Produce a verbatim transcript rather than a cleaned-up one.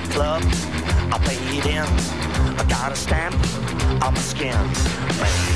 club, I paid in. I got a stamp on my skin. Man.